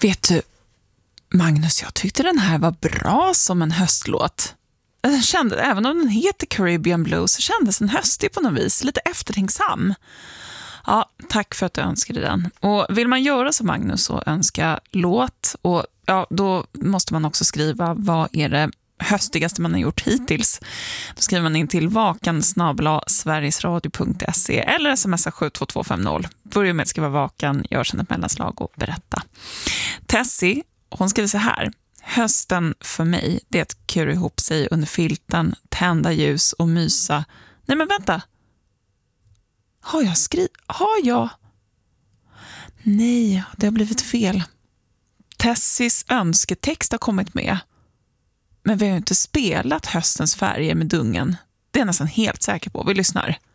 Vet du, Magnus, jag tyckte den här var bra som en höstlåt. Den kände, även om den heter Caribbean Blues, så kändes den höstig på något vis, lite eftertänksam. Ja, tack för att du önskade den. Och vill man göra som Magnus och önska låt, och ja, då måste man också skriva vad är det höstigaste man har gjort hittills. Då skriver man in till vakan@sverigesradio.se eller smsa 72250. Börja med att skriva vakan, gör sedan ett mellanslag och berätta. Tessie, hon skriver så här: hösten för mig, det är att kura ihop sig under filten, tända ljus och mysa. Nej men vänta. Har jag? Nej, det har blivit fel. Tessies önsketext har kommit med. Men vi har ju inte spelat höstens färger med Dungen. Det är jag nästan helt säker på. Vi lyssnar.